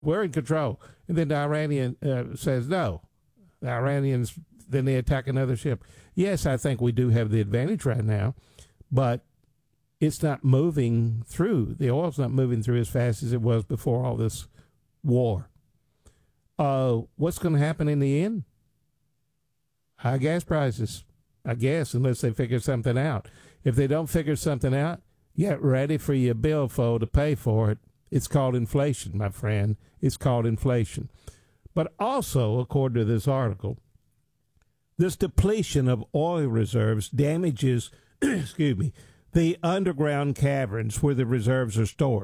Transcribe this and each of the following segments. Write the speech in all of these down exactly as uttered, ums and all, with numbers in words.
We're in control. And then the Iranian uh, says no. The Iranians, then they attack another ship. Yes, I think we do have the advantage right now, but it's not moving through. The oil's not moving through as fast as it was before all this war. Uh, what's going to happen in the end? High gas prices, I guess, unless they figure something out. If they don't figure something out, get ready for your billfold to pay for it. It's called inflation, my friend. It's called inflation. But also, according to this article, this depletion of oil reserves damages, excuse me, the underground caverns where the reserves are stored.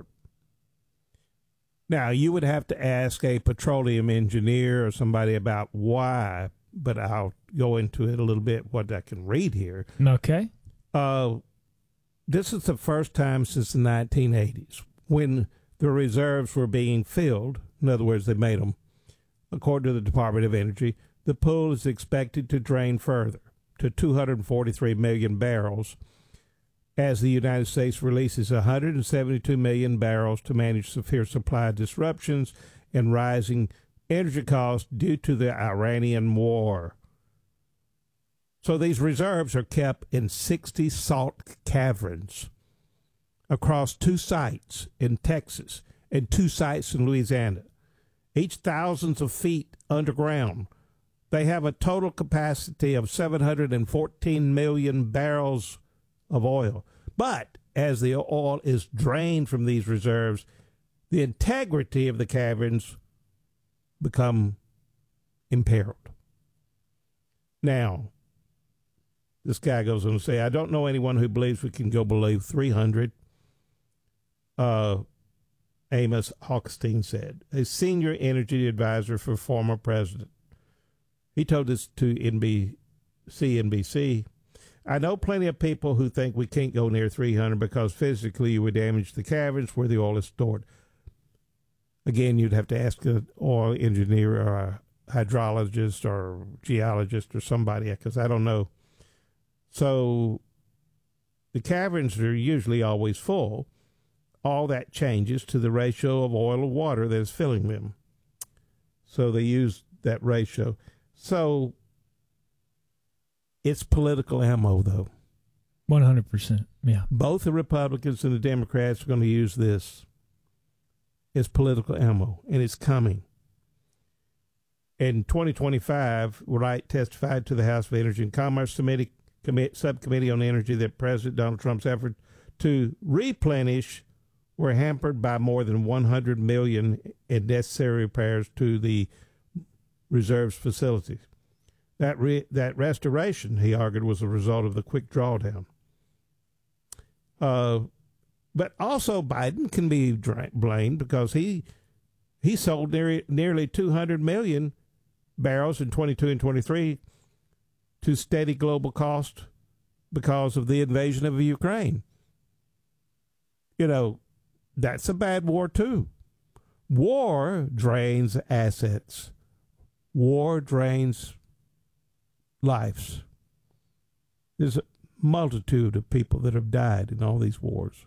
Now, you would have to ask a petroleum engineer or somebody about why, but I'll go into it a little bit, what I can read here. Okay. Uh, this is the first time since the nineteen eighties when the reserves were being filled. In other words, they made them. According to the Department of Energy, the pool is expected to drain further to two hundred forty-three million barrels as the United States releases one hundred seventy-two million barrels to manage severe supply disruptions and rising energy costs due to the Iranian war. So these reserves are kept in sixty salt caverns across two sites in Texas and two sites in Louisiana, each thousands of feet underground. They have a total capacity of seven hundred fourteen million barrels of oil. But as the oil is drained from these reserves, the integrity of the caverns become imperiled. Now, this guy goes on to say, I don't know anyone who believes we can go below three hundred. Uh, Amos Hochstein said, a senior energy advisor for former president. He told this to C N B C. I know plenty of people who think we can't go near three hundred because physically you would damage the caverns where the oil is stored. Again, you'd have to ask an oil engineer or a hydrologist or geologist or somebody, because I don't know. So the caverns are usually always full. All that changes to the ratio of oil and water that is filling them. So they use that ratio. So it's political ammo, though. one hundred percent, yeah. Both the Republicans and the Democrats are going to use this as political ammo, and it's coming. In twenty twenty-five, Wright testified to the House of Energy and Commerce Committee, Commit, Subcommittee on Energy that President Donald Trump's effort to replenish were hampered by more than one hundred million dollars in necessary repairs to the reserves facilities. That re, that restoration, he argued, was a result of the quick drawdown. Uh, but also Biden can be dra- blamed because he he sold nearly, nearly two hundred million barrels in twenty-two and twenty-three to steady global cost because of the invasion of Ukraine. You know, that's a bad war too. War drains assets. War drains lives. There's a multitude of people that have died in all these wars.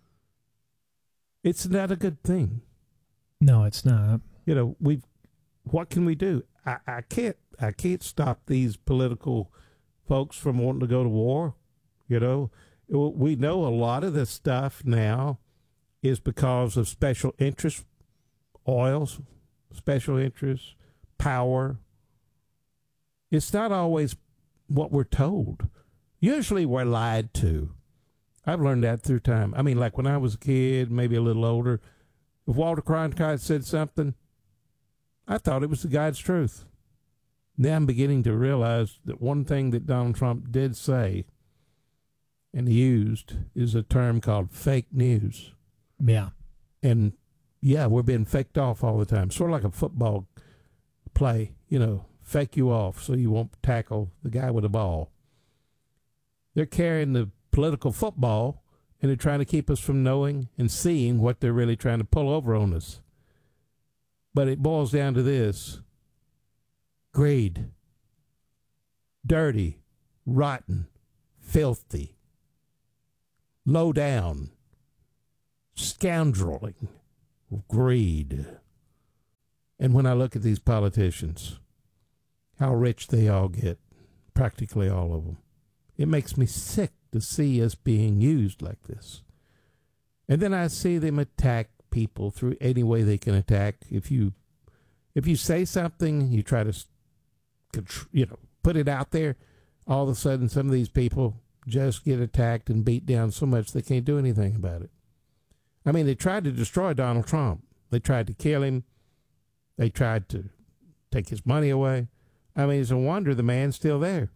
It's not a good thing. No, it's not. You know, we've. What can we do? I, I can't. I can't stop these political folks from wanting to go to war. You know, we know a lot of this stuff now is because of special interest, oils, special interests, power. It's not always what we're told. Usually we're lied to. I've learned that through time. I mean, like when I was a kid, maybe a little older, if Walter Cronkite said something, I thought it was the God's truth. Now I'm beginning to realize that one thing that Donald Trump did say and used is a term called fake news. Yeah. And, yeah, we're being faked off all the time. Sort of like a football play, you know, fake you off so you won't tackle the guy with the ball. They're carrying the political football, and they're trying to keep us from knowing and seeing what they're really trying to pull over on us. But it boils down to this: greed, dirty, rotten, filthy, low down, scoundreling, greed. And when I look at these politicians, how rich they all get, practically all of them, it makes me sick to see us being used like this. And then I see them attack people through any way they can attack. If you if you say something, you try to, you know, put it out there, all of a sudden some of these people just get attacked and beat down so much they can't do anything about it. I mean, they tried to destroy Donald Trump. They tried to kill him. They tried to take his money away. I mean, it's a wonder the man's still there.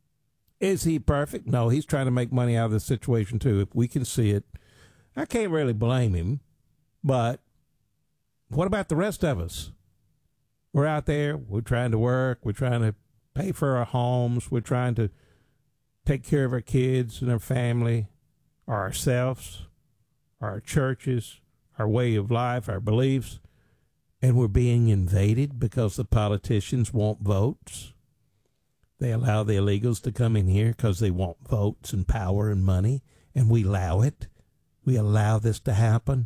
Is he perfect? No, he's trying to make money out of the situation, too. If we can see it, I can't really blame him. But what about the rest of us? We're out there. We're trying to work. We're trying to pay for our homes. We're trying to take care of our kids and our family, or ourselves, our churches, our way of life, our beliefs. And we're being invaded because the politicians want votes. They allow the illegals to come in here because they want votes and power and money, and we allow it. We allow this to happen,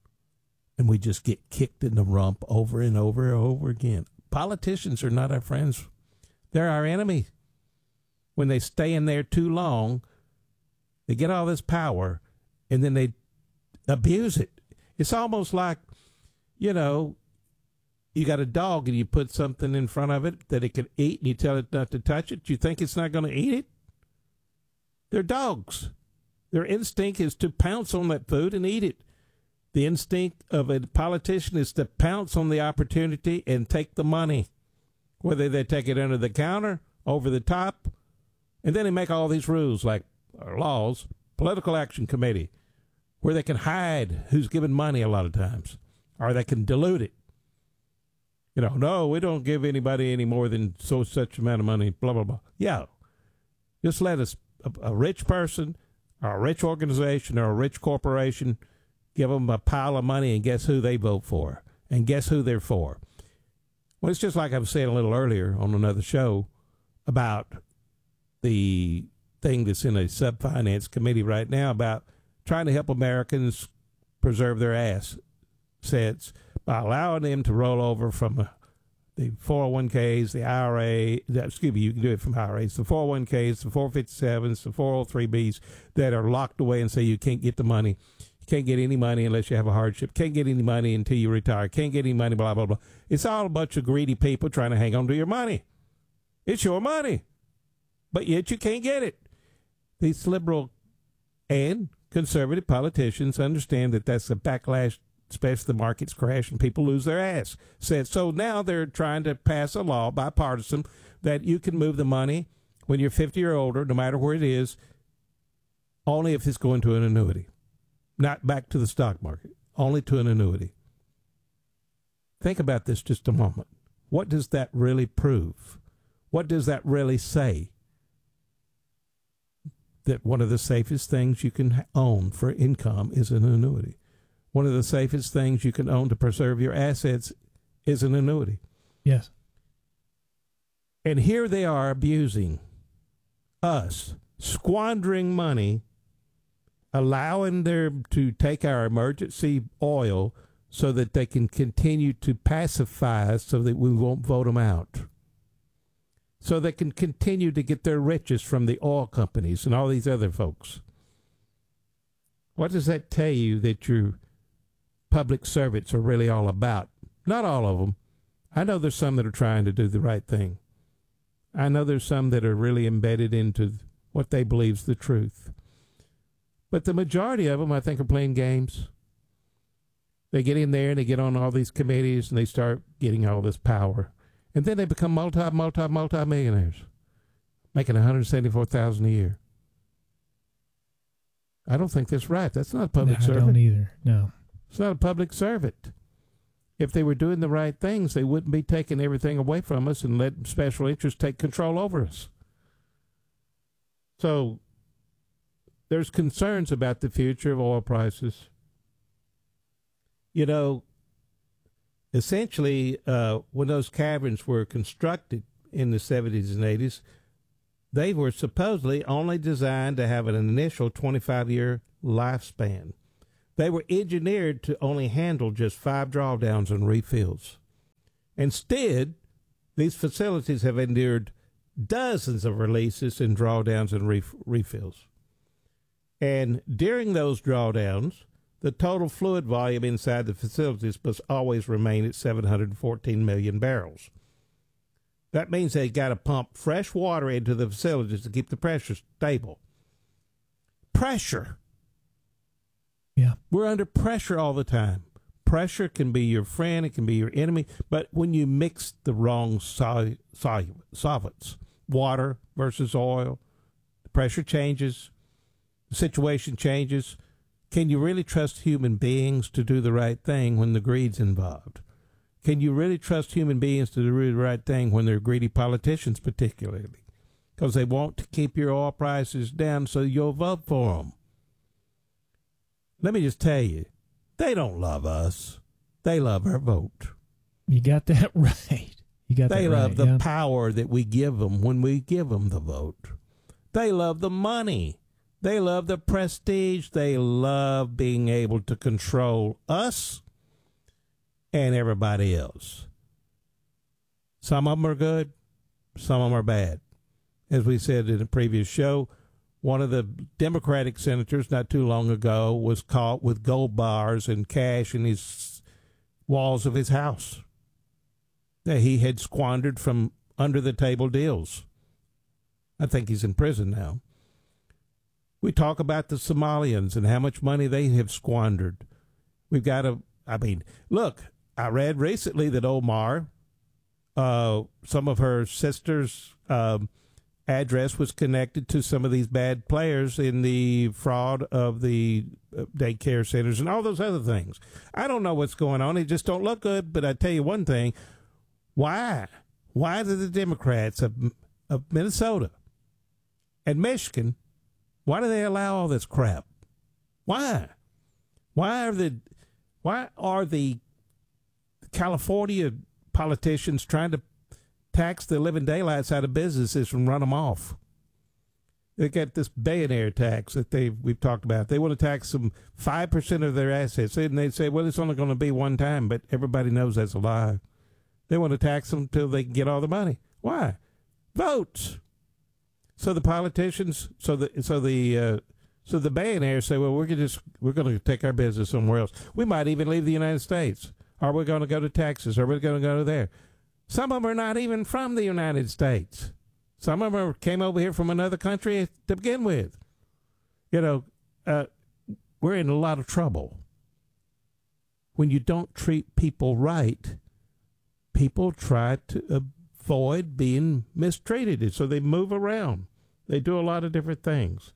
and we just get kicked in the rump over and over and over again. Politicians are not our friends. They're our enemy. When they stay in there too long, they get all this power, and then they abuse it. It's almost like, you know, you got a dog and you put something in front of it that it can eat and you tell it not to touch it. You think it's not going to eat it? They're dogs. Their instinct is to pounce on that food and eat it. The instinct of a politician is to pounce on the opportunity and take the money, whether they take it under the counter, over the top, and then they make all these rules like uh, laws, political action committee, where they can hide who's giving money a lot of times, or they can dilute it. You know, no, we don't give anybody any more than so such amount of money, blah, blah, blah. Yeah, just let us, a, a rich person or a rich organization or a rich corporation, give them a pile of money, and guess who they vote for? And guess who they're for? Well, it's just like I was saying a little earlier on another show about the thing that's in a sub-finance committee right now about trying to help Americans preserve their assets by allowing them to roll over from uh, the four oh one k's, the I R A, the, excuse me, you can do it from I R As, the four oh one k's, the four fifty-sevens, the four oh three B's that are locked away and say you can't get the money. You can't get any money unless you have a hardship. Can't get any money until you retire. Can't get any money, blah, blah, blah. It's all a bunch of greedy people trying to hang on to your money. It's your money, but yet you can't get it. These liberal and conservative politicians understand that that's a backlash, especially the markets crash and people lose their ass. Said so now they're trying to pass a law, bipartisan, that you can move the money when you're fifty or older, no matter where it is, only if it's going to an annuity. Not back to the stock market, only to an annuity. Think about this just a moment. What does that really prove? What does that really say? That one of the safest things you can own for income is an annuity. One of the safest things you can own to preserve your assets is an annuity. Yes. And here they are abusing us, squandering money, allowing them to take our emergency oil so that they can continue to pacify us so that we won't vote them out. So they can continue to get their riches from the oil companies and all these other folks. What does that tell you that your public servants are really all about? Not all of them. I know there's some that are trying to do the right thing. I know there's some that are really embedded into what they believe is the truth. But the majority of them, I think, are playing games. They get in there and they get on all these committees and they start getting all this power. And then they become multi, multi, multi-millionaires, making one hundred seventy-four thousand dollars a year. I don't think that's right. That's not a public no, servant. I don't either, no. It's not a public servant. If they were doing the right things, they wouldn't be taking everything away from us and letting special interests take control over us. So there's concerns about the future of oil prices. You know, essentially, uh, when those caverns were constructed in the seventies and eighties, they were supposedly only designed to have an initial twenty-five year lifespan. They were engineered to only handle just five drawdowns and refills. Instead, these facilities have endured dozens of releases and drawdowns and ref- refills. And during those drawdowns, the total fluid volume inside the facilities must always remain at seven hundred fourteen million barrels. That means they got to pump fresh water into the facilities to keep the pressure stable. Pressure. Yeah. We're under pressure all the time. Pressure can be your friend, it can be your enemy, but when you mix the wrong sol- sol- solvents, water versus oil, the pressure changes, the situation changes. Can you really trust human beings to do the right thing when the greed's involved? Can you really trust human beings to do the right thing when they're greedy politicians, particularly? Because they want to keep your oil prices down so you'll vote for them. Let me just tell you, they don't love us. They love our vote. You got that right. You got they that love right, the yeah. power that we give them when we give them the vote. They love the money. They love the prestige. They love being able to control us and everybody else. Some of them are good. Some of them are bad. As we said in a previous show, one of the Democratic senators not too long ago was caught with gold bars and cash in his walls of his house that he had squandered from under-the-table deals. I think he's in prison now. We talk about the Somalians and how much money they have squandered. We've got to, I mean, look, I read recently that Omar, uh, some of her sisters' um, address was connected to some of these bad players in the fraud of the daycare centers and all those other things. I don't know what's going on. It just don't look good. But I tell you one thing. Why? Why do the Democrats of, of Minnesota and Michigan, why do they allow all this crap? Why? Why are the, why are the California politicians trying to tax the living daylights out of businesses and run them off? They got this billionaire tax that they we've talked about. They want to tax them five percent of their assets, and they say, well, it's only going to be one time, but everybody knows that's a lie. They want to tax them until they can get all the money. Why? Votes. So the politicians, so the so the uh, so the billionaires say, well, we're gonna just we're going to take our business somewhere else. We might even leave the United States. Are we going to go to Texas? Are we going to go there? Some of them are not even from the United States. Some of them are, came over here from another country to begin with. You know, uh, we're in a lot of trouble. When you don't treat people right, people try to avoid being mistreated, so they move around. They do a lot of different things.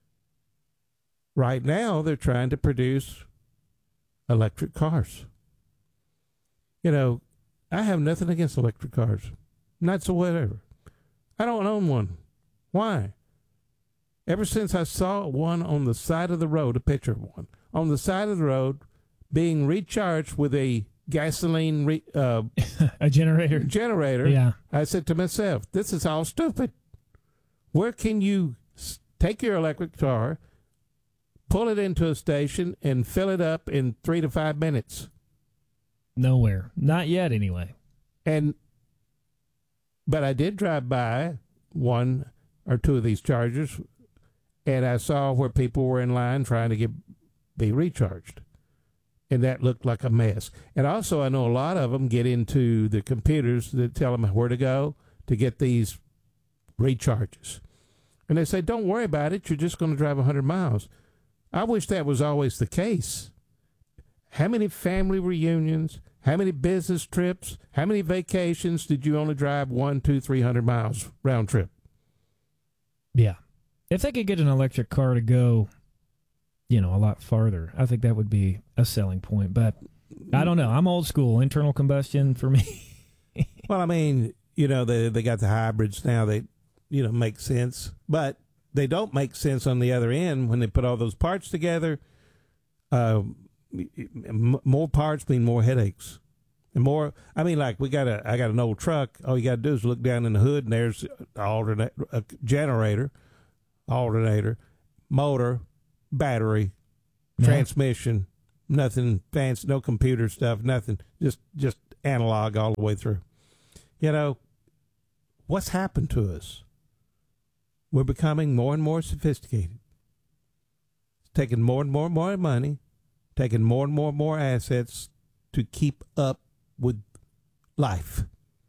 Right now, they're trying to produce electric cars. You know, I have nothing against electric cars. Not so whatever. I don't own one. Why? Ever since I saw one on the side of the road, a picture of one, on the side of the road being recharged with a gasoline re, uh, a generator. generator, Yeah. I said to myself, this is all stupid. Where can you take your electric car, pull it into a station, and fill it up in three to five minutes? Nowhere. Not yet, anyway. And but I did drive by one or two of these chargers, and I saw where people were in line trying to get be recharged, and that looked like a mess. And also, I know a lot of them get into the computers that tell them where to go to get these recharges, and they say, "Don't worry about it. You're just going to drive one hundred miles." I wish that was always the case. How many family reunions? How many business trips? How many vacations did you only drive one, two, three hundred miles round trip? Yeah. If they could get an electric car to go, you know, a lot farther, I think that would be a selling point. But I don't know. I'm old school. Internal combustion for me. Well, I mean, you know, they they got the hybrids now. They, you know, make sense, but they don't make sense on the other end when they put all those parts together. Uh, more parts mean more headaches, and more. I mean, like we got a, I got an old truck. All you got to do is look down in the hood, and there's an alternate, a generator, alternator, motor, battery, Yeah. transmission. Nothing fancy, no computer stuff, nothing. Just just analog all the way through. You know, what's happened to us? We're becoming more and more sophisticated. It's taking more and more and more money, taking more and more and more assets to keep up with life.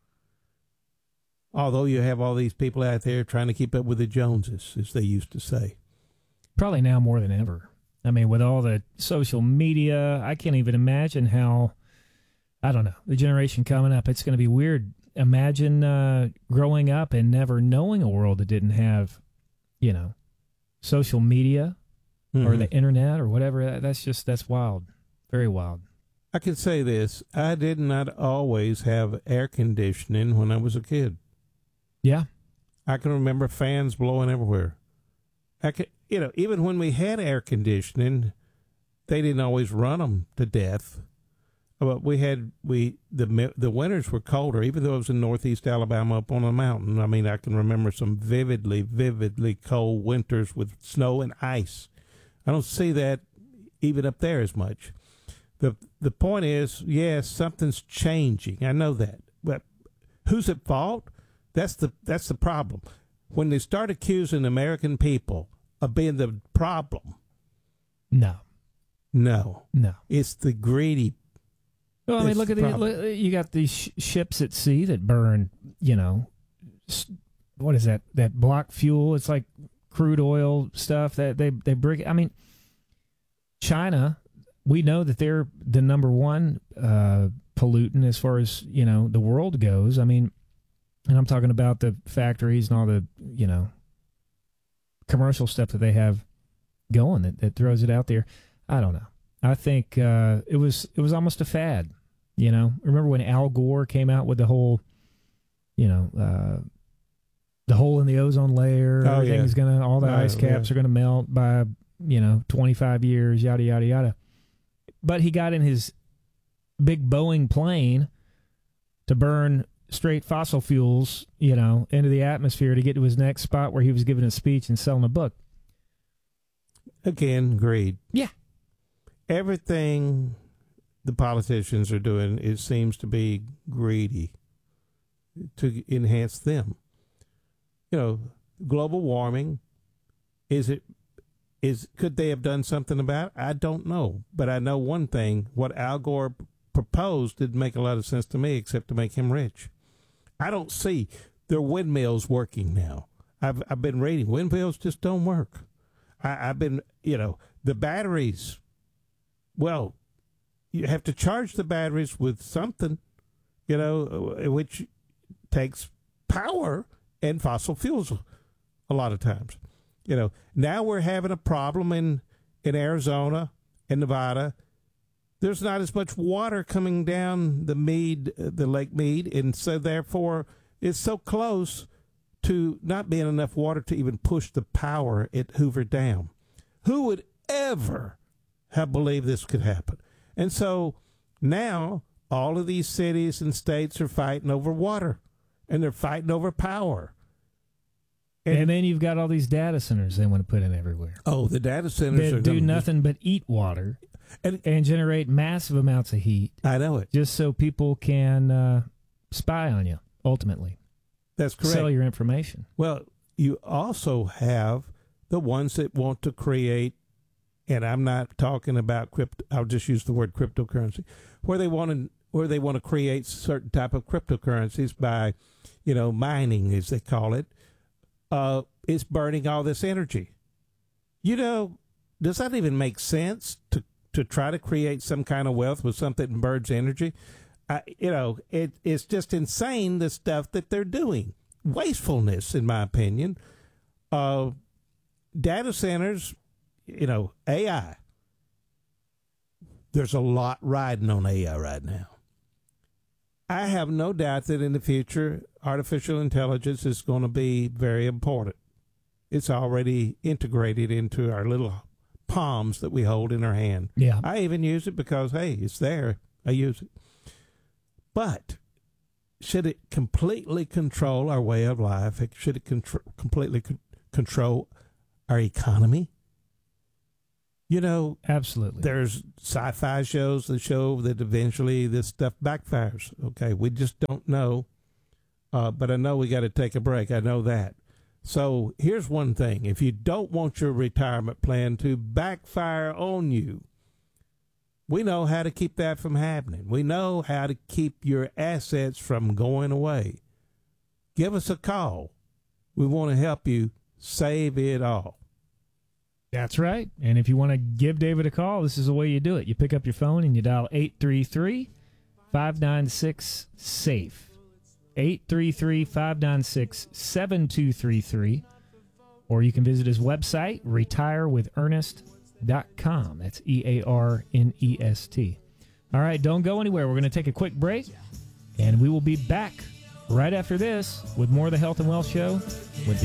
Although you have all these people out there trying to keep up with the Joneses, as they used to say. Probably now more than ever. I mean, with all the social media, I can't even imagine how, I don't know, the generation coming up, it's going to be weird. Imagine uh, growing up and never knowing a world that didn't have, you know, social media mm-hmm. or the internet or whatever. That's just, that's wild. Very wild. I can say this. I did not always have air conditioning when I was a kid. Yeah. I can remember fans blowing everywhere. I can, you know, even when we had air conditioning, they didn't always run them to death. But we had, we the the winters were colder, even though it was in northeast Alabama up on a mountain. I mean, I can remember some vividly, vividly cold winters with snow and ice. I don't see that even up there as much. The the point is, yes, something's changing. I know that. But who's at fault? That's the that's the problem. When they start accusing American people of being the problem. No. No. No. It's the greedy. Well, I mean, look at the, look, you got these sh- ships at sea that burn, you know, what is that? That block fuel. It's like crude oil stuff that they, they bring. I mean, China, we know that they're the number one uh, pollutant as far as, you know, the world goes. I mean, and I'm talking about the factories and all the, you know, commercial stuff that they have going that, that throws it out there. I don't know. I think uh, it was it was almost a fad, you know. Remember when Al Gore came out with the whole, you know, uh, the hole in the ozone layer, oh, everything's yeah. gonna, all the oh, ice caps yeah. are gonna melt by, you know, twenty-five years, yada yada yada. But he got in his big Boeing plane to burn straight fossil fuels, you know, into the atmosphere to get to his next spot where he was giving a speech and selling a book. Again, greed. Yeah. Everything the politicians are doing, it seems to be greedy to enhance them. You know, global warming, is it, is, could they have done something about it? I don't know. But I know one thing, what Al Gore proposed didn't make a lot of sense to me except to make him rich. I don't see their windmills working now. I've I've been reading, windmills just don't work. I, I've been, you know, the batteries, well, you have to charge the batteries with something, you know, which takes power and fossil fuels a lot of times. You know, now we're having a problem in, in Arizona and Nevada. There's not as much water coming down the Mead, the Lake Mead, and so therefore it's so close to not being enough water to even push the power at Hoover Dam. Who would ever have believed this could happen? And so now all of these cities and states are fighting over water, and they're fighting over power. And, and then you've got all these data centers they want to put in everywhere. Oh, the data centers that are do nothing but eat water and, and generate massive amounts of heat. I know it. Just so people can uh, spy on you, ultimately. That's correct. Sell your information. Well, you also have the ones that want to create, and I'm not talking about crypto, I'll just use the word cryptocurrency, where they want to where they want to create certain type of cryptocurrencies by, you know, mining, as they call it. Uh, it's burning all this energy. You know, does that even make sense to, to try to create some kind of wealth with something that burns energy? Uh, you know, it, it's just insane, the stuff that they're doing. Wastefulness, in my opinion. Uh, data centers, you know, A I. There's a lot riding on A I right now. I have no doubt that in the future, artificial intelligence is going to be very important. It's already integrated into our little palms that we hold in our hand. Yeah. I even use it because, hey, it's there. I use it. But should it completely control our way of life? Should it contr- completely con- control our economy? You know, Absolutely. there's sci-fi shows that show that eventually this stuff backfires. Okay, we just don't know. Uh, but I know we got to take a break. I know that. So here's one thing. If you don't want your retirement plan to backfire on you, we know how to keep that from happening. We know how to keep your assets from going away. Give us a call. We want to help you save it all. That's right. And if you want to give David a call, this is the way you do it. You pick up your phone and you dial eight three three, five nine six, SAFE. eight three three, five nine six, seven two three three. Or you can visit his website, retire with ernest dot com. That's E A R N E S T. All right, don't go anywhere. We're going to take a quick break, and we will be back right after this with more of the Health and Wealth Show with